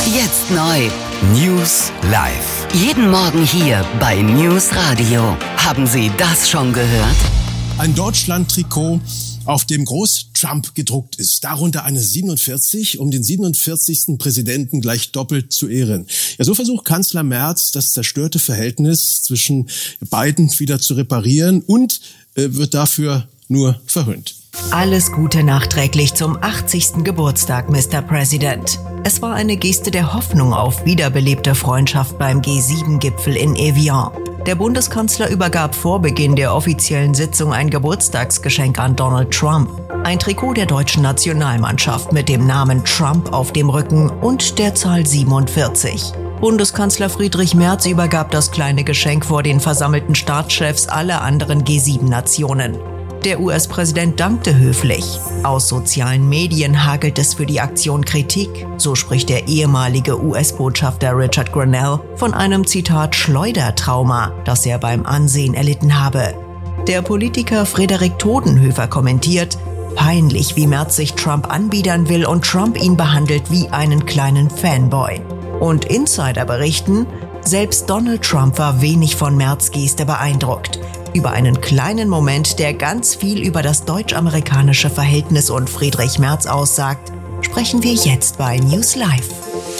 Jetzt neu. News live. Jeden Morgen hier bei News Radio. Haben Sie das schon gehört? Ein Deutschland-Trikot, auf dem groß Trump gedruckt ist. Darunter eine 47, um den 47. Präsidenten gleich doppelt zu ehren. Ja, so versucht Kanzler Merz, das zerstörte Verhältnis zwischen beiden wieder zu reparieren und wird dafür nur verhöhnt. Alles Gute nachträglich zum 80. Geburtstag, Mr. President. Es war eine Geste der Hoffnung auf wiederbelebte Freundschaft beim G7-Gipfel in Evian. Der Bundeskanzler übergab vor Beginn der offiziellen Sitzung ein Geburtstagsgeschenk an Donald Trump. Ein Trikot der deutschen Nationalmannschaft mit dem Namen Trump auf dem Rücken und der Zahl 47. Bundeskanzler Friedrich Merz übergab das kleine Geschenk vor den versammelten Staatschefs aller anderen G7-Nationen. Der US-Präsident dankte höflich. Aus sozialen Medien hagelt es für die Aktion Kritik. So spricht der ehemalige US-Botschafter Richard Grenell von einem, Zitat, Schleudertrauma, das er beim Ansehen erlitten habe. Der Politiker Frederik Todenhöfer kommentiert: Peinlich, wie Merz sich Trump anbiedern will und Trump ihn behandelt wie einen kleinen Fanboy. Und Insider berichten, selbst Donald Trump war wenig von Merz' Geste beeindruckt. Über einen kleinen Moment, der ganz viel über das deutsch-amerikanische Verhältnis und Friedrich Merz aussagt, sprechen wir jetzt bei News Live.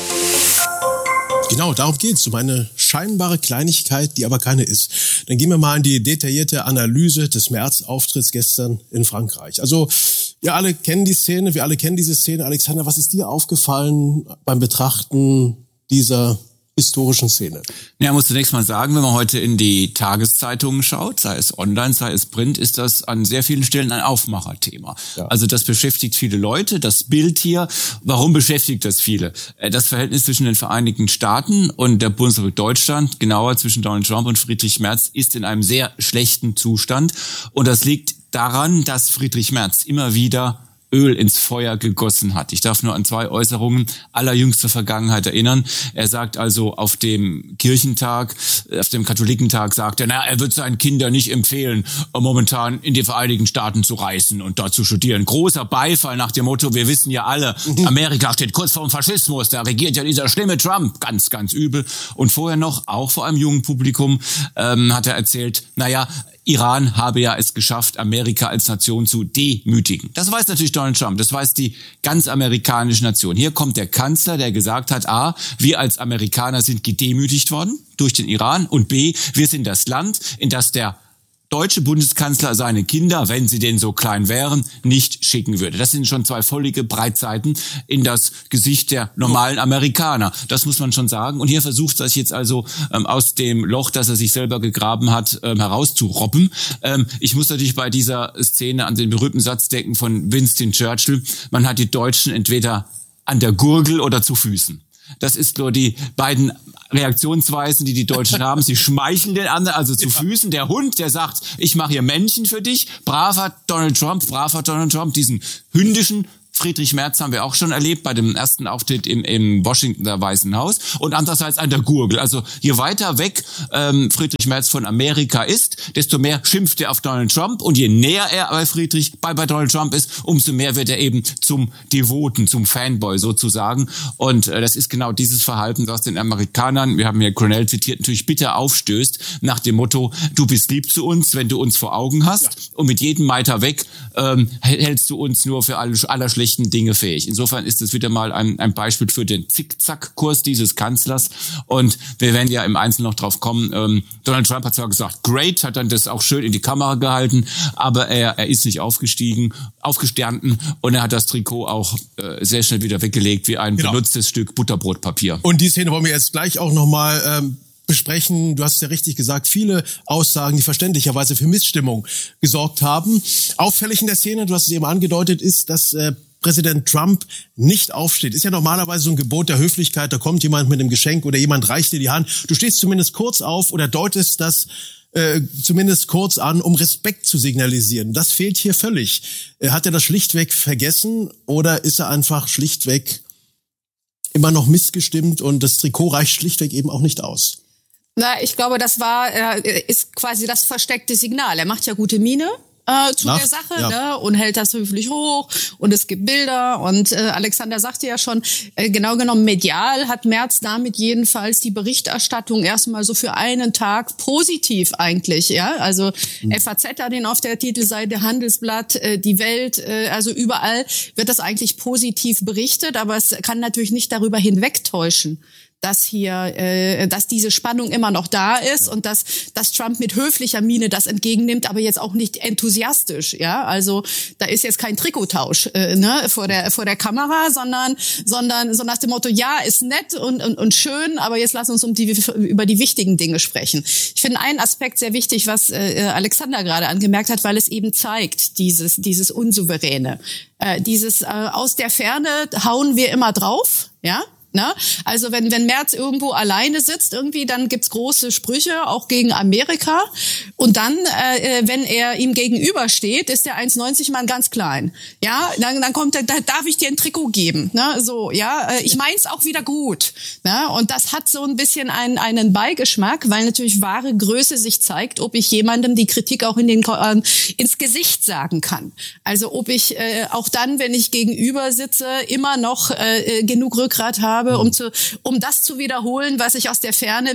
Genau, darum geht's, um eine scheinbare Kleinigkeit, die aber keine ist. Dann gehen wir mal in die detaillierte Analyse des Merz-Auftritts gestern in Frankreich. Also, wir alle kennen die Szene, wir alle kennen diese Szene. Alexander, was ist dir aufgefallen beim Betrachten dieser historischen Szene? Ja, muss zunächst mal sagen, wenn man heute in die Tageszeitungen schaut, sei es online, sei es print, ist das an sehr vielen Stellen ein Aufmacherthema. Ja. Also das beschäftigt viele Leute, das Bild hier. Warum beschäftigt das viele? Das Verhältnis zwischen den Vereinigten Staaten und der Bundesrepublik Deutschland, genauer zwischen Donald Trump und Friedrich Merz, ist in einem sehr schlechten Zustand. Und das liegt daran, dass Friedrich Merz immer wieder Öl ins Feuer gegossen hat. Ich darf nur an 2 Äußerungen allerjüngster Vergangenheit erinnern. Er sagt also auf dem Kirchentag, auf dem Katholikentag, sagt er, er wird seinen Kindern nicht empfehlen, momentan in die Vereinigten Staaten zu reisen und dort zu studieren. Großer Beifall nach dem Motto, wir wissen ja alle, Amerika steht kurz vorm Faschismus, da regiert ja dieser schlimme Trump. Ganz, ganz übel. Und vorher noch, auch vor einem jungen Publikum, hat er erzählt, Iran habe ja es geschafft, Amerika als Nation zu demütigen. Das weiß natürlich Donald Trump, das weiß die ganz amerikanische Nation. Hier kommt der Kanzler, der gesagt hat, A, wir als Amerikaner sind gedemütigt worden durch den Iran und B, wir sind das Land, in das der deutsche Bundeskanzler seine Kinder, wenn sie denn so klein wären, nicht schicken würde. Das sind schon 2 völlige Breitseiten in das Gesicht der normalen Amerikaner. Das muss man schon sagen. Und hier versucht er sich jetzt also aus dem Loch, das er sich selber gegraben hat, herauszurobben. Ich muss natürlich bei dieser Szene an den berühmten Satz denken von Winston Churchill: Man hat die Deutschen entweder an der Gurgel oder zu Füßen. Das ist nur die beiden Reaktionsweisen, die Deutschen haben. Sie schmeicheln den anderen, also zu Füßen. Der Hund, der sagt, ich mache hier Männchen für dich. Braver Donald Trump, diesen hündischen Friedrich Merz haben wir auch schon erlebt bei dem ersten Auftritt im Washingtoner Weißen Haus. Und andererseits an der Gurgel. Also je weiter weg Friedrich Merz von Amerika ist, desto mehr schimpft er auf Donald Trump. Und je näher er bei Donald Trump ist, umso mehr wird er eben zum Devoten, zum Fanboy sozusagen. Und das ist genau dieses Verhalten, das den Amerikanern, wir haben ja Grenell zitiert, natürlich bitter aufstößt, nach dem Motto, du bist lieb zu uns, wenn du uns vor Augen hast. Ja. Und mit jedem Meter weg hältst du uns nur für aller schlechten Dinge fähig. Insofern ist es wieder mal ein Beispiel für den Zickzackkurs dieses Kanzlers. Und wir werden ja im Einzelnen noch drauf kommen. Donald Trump hat zwar gesagt, great, hat dann das auch schön in die Kamera gehalten, aber er ist nicht aufgestanden und er hat das Trikot auch sehr schnell wieder weggelegt wie ein benutztes Stück Butterbrotpapier. Und die Szene wollen wir jetzt gleich auch nochmal besprechen. Du hast es ja richtig gesagt, viele Aussagen, die verständlicherweise für Missstimmung gesorgt haben. Auffällig in der Szene, du hast es eben angedeutet, ist, dass Präsident Trump nicht aufsteht. Ist ja normalerweise so ein Gebot der Höflichkeit, da kommt jemand mit einem Geschenk oder jemand reicht dir die Hand. Du stehst zumindest kurz auf oder deutest das zumindest kurz an, um Respekt zu signalisieren. Das fehlt hier völlig. Hat er das schlichtweg vergessen oder ist er einfach schlichtweg immer noch missgestimmt und das Trikot reicht schlichtweg eben auch nicht aus? Ich glaube, ist quasi das versteckte Signal. Er macht ja gute Miene. zu der Sache, ne? Und hält das höflich hoch und es gibt Bilder und Alexander sagte ja schon, genau genommen medial hat Merz damit jedenfalls die Berichterstattung erstmal so für einen Tag positiv eigentlich, ja, also FAZ hat ihn auf der Titelseite, Handelsblatt, die Welt, also überall wird das eigentlich positiv berichtet, aber es kann natürlich nicht darüber hinwegtäuschen, dass diese Spannung immer noch da ist und dass Trump mit höflicher Miene das entgegennimmt, aber jetzt auch nicht enthusiastisch, ja, also da ist jetzt kein Trikottausch vor der Kamera, sondern so nach dem Motto, ja, ist nett und schön, aber jetzt lass uns über die wichtigen Dinge sprechen. Ich finde einen Aspekt sehr wichtig, was Alexander gerade angemerkt hat, weil es eben zeigt, dieses Unsouveräne, aus der Ferne hauen wir immer drauf, ja. Ne? Also wenn Merz irgendwo alleine sitzt, irgendwie, dann gibt's große Sprüche, auch gegen Amerika. Und dann, wenn er ihm gegenübersteht, ist der 1,90 Mann ganz klein. Ja, dann kommt er, da darf ich dir ein Trikot geben. Ne? So, ja, ich mein's auch wieder gut. Ne? Und das hat so ein bisschen einen Beigeschmack, weil natürlich wahre Größe sich zeigt, ob ich jemandem die Kritik auch ins Gesicht sagen kann. Also ob ich auch dann, wenn ich gegenüber sitze, immer noch genug Rückgrat habe, um das zu wiederholen, was ich aus der Ferne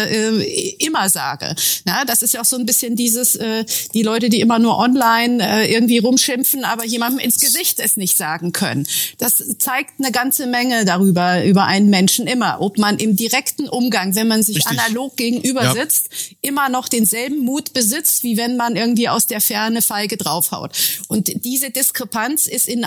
immer sage. Na, das ist ja auch so ein bisschen dieses, die Leute, die immer nur online irgendwie rumschimpfen, aber jemandem ins Gesicht es nicht sagen können. Das zeigt eine ganze Menge über einen Menschen immer, ob man im direkten Umgang, wenn man sich analog gegenüber sitzt, immer noch denselben Mut besitzt, wie wenn man irgendwie aus der Ferne feige draufhaut. Und diese Diskrepanz ist in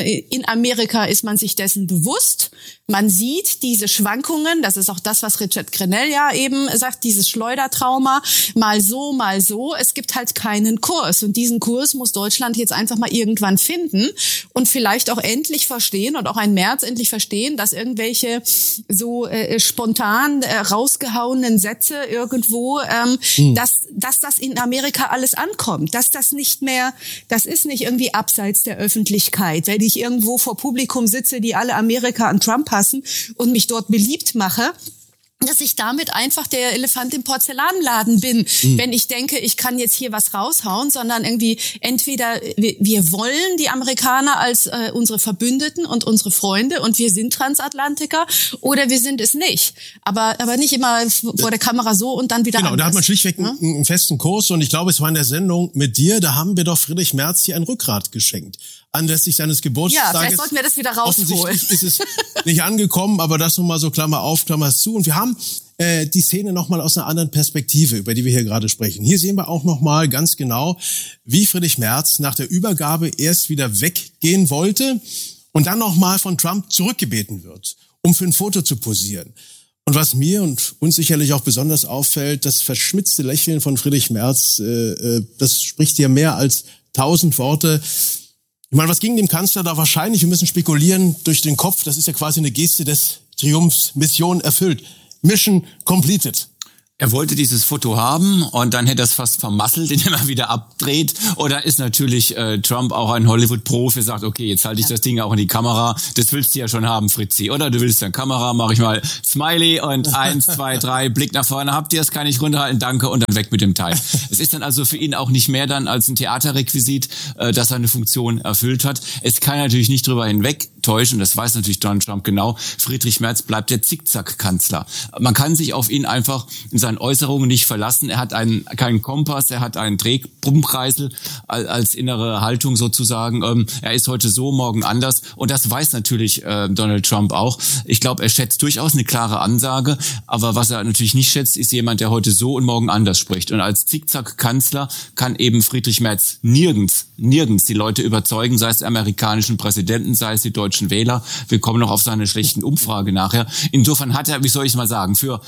Amerika ist man sich dessen bewusst. Man sieht diese Schwankungen, das ist auch das, was Richard Grenell ja eben sagt, dieses Schleudertrauma, mal so, mal so. Es gibt halt keinen Kurs und diesen Kurs muss Deutschland jetzt einfach mal irgendwann finden und vielleicht auch endlich verstehen und auch ein Merz endlich verstehen, dass irgendwelche so spontan rausgehauenen Sätze irgendwo, dass das in Amerika alles ankommt, dass das nicht mehr, das ist nicht irgendwie abseits der Öffentlichkeit, wenn ich irgendwo vor Publikum sitze, die alle Amerika an Trump und mich dort beliebt mache, dass ich damit einfach der Elefant im Porzellanladen bin, wenn ich denke, ich kann jetzt hier was raushauen, sondern irgendwie entweder wir wollen die Amerikaner als unsere Verbündeten und unsere Freunde und wir sind Transatlantiker oder wir sind es nicht. Aber nicht immer vor der Kamera so und dann wieder anders. Genau, da hat man schlichtweg einen festen Kurs und ich glaube, es war in der Sendung mit dir, da haben wir doch Friedrich Merz hier ein Rückgrat geschenkt. Anlässlich seines Geburtstages. Ja, vielleicht sollten wir das wieder rausholen. Offensichtlich ist es nicht angekommen, aber das nun mal so Klammer auf, Klammer zu. Und wir haben die Szene nochmal aus einer anderen Perspektive, über die wir hier gerade sprechen. Hier sehen wir auch nochmal ganz genau, wie Friedrich Merz nach der Übergabe erst wieder weggehen wollte und dann nochmal von Trump zurückgebeten wird, um für ein Foto zu posieren. Und was mir und uns sicherlich auch besonders auffällt, das verschmitzte Lächeln von Friedrich Merz, das spricht ja mehr als 1000 Worte. Ich meine, was ging dem Kanzler da wahrscheinlich, wir müssen spekulieren, durch den Kopf? Das ist ja quasi eine Geste des Triumphs, Mission erfüllt. Mission completed. Er wollte dieses Foto haben und dann hätte er es fast vermasselt, indem er wieder abdreht. Oder ist natürlich Trump auch ein Hollywood-Profi, sagt, okay, jetzt halte ich das Ding auch in die Kamera. Das willst du ja schon haben, Fritzi. Oder du willst eine Kamera, mache ich mal Smiley und 1, 2, 3, Blick nach vorne. Habt ihr es, kann ich runterhalten, danke und dann weg mit dem Teil. Es ist dann also für ihn auch nicht mehr dann als ein Theaterrequisit, das seine Funktion erfüllt hat. Es kann natürlich nicht drüber hinwegtäuschen, das weiß natürlich Donald Trump genau. Friedrich Merz bleibt der Zickzack-Kanzler. Man kann sich auf ihn einfach in seinen Äußerungen nicht verlassen. Er hat keinen Kompass, er hat einen Drehkreisel als innere Haltung sozusagen. Er ist heute so, morgen anders. Und das weiß natürlich Donald Trump auch. Ich glaube, er schätzt durchaus eine klare Ansage. Aber was er natürlich nicht schätzt, ist jemand, der heute so und morgen anders spricht. Und als Zickzack-Kanzler kann eben Friedrich Merz nirgends die Leute überzeugen, sei es die amerikanischen Präsidenten, sei es die deutschen Wähler. Wir kommen noch auf seine schlechten Umfrage nachher. Insofern hat er, wie soll ich es mal sagen, für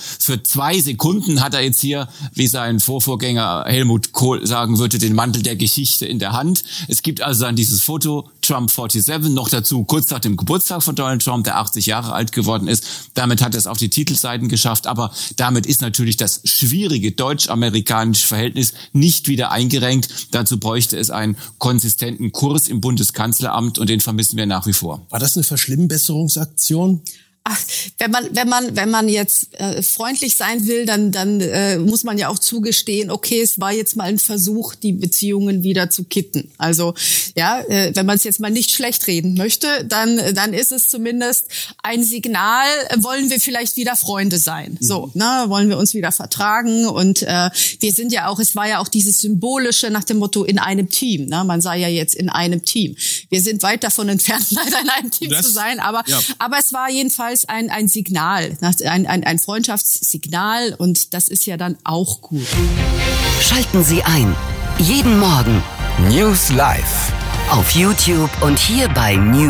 2 Sekunden hat er jetzt hier, wie sein Vorgänger Helmut Kohl sagen würde, den Mantel der Geschichte in der Hand. Es gibt also dann dieses Foto, Trump 47, noch dazu kurz nach dem Geburtstag von Donald Trump, der 80 Jahre alt geworden ist. Damit hat er es auf die Titelseiten geschafft, aber damit ist natürlich das schwierige deutsch-amerikanische Verhältnis nicht wieder eingerenkt. Dazu bräuchte es einen konsistenten Kurs im Bundeskanzleramt und den vermissen wir nach wie vor. War das eine Verschlimmbesserungsaktion? wenn man jetzt freundlich sein will, dann muss man ja auch zugestehen, okay, es war jetzt mal ein Versuch, die Beziehungen wieder zu kitten. Also ja, wenn man es jetzt mal nicht schlecht reden möchte, dann ist es zumindest ein Signal, wollen wir vielleicht wieder Freunde sein. So, ne, wollen wir uns wieder vertragen, und wir sind ja auch, es war ja auch dieses Symbolische nach dem Motto in einem Team, ne? Man sei ja jetzt in einem Team. Wir sind weit davon entfernt, leider in einem Team zu sein, aber es war jedenfalls ein Signal, ein Freundschaftssignal, und das ist ja dann auch gut. Schalten Sie ein. Jeden Morgen. News Live. Auf YouTube und hier bei News.